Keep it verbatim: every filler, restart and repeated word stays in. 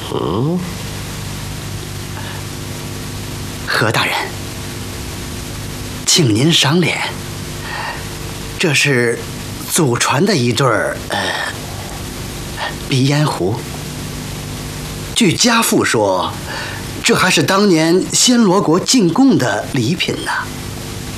嗯， 何大人，请您赏脸。这是祖传的一对儿呃鼻烟壶。据家父说，这还是当年暹罗国进贡的礼品呢。